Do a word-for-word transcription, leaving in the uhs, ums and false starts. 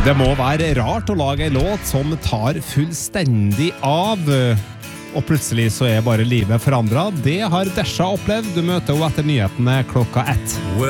Det må være rart å lage en låt som tar fullstendig av, og plutselig så er bare livet forandret. Det har Desha opplevd. Du møter henne etter nyhetene klokka ett.